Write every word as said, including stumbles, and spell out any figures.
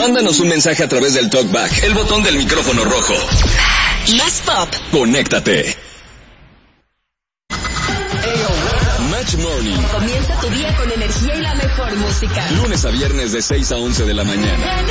Mándanos un mensaje a través del TalkBack, el botón del micrófono rojo. Más pop. Conéctate. Match Morning. Comienza tu día con energía y la mejor música. Lunes a viernes de seis a once de la mañana.